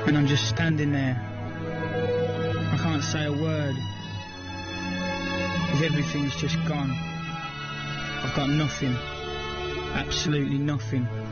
And I'm just standing there. I can't say a word. Because everything's just gone. I've got nothing. Absolutely nothing.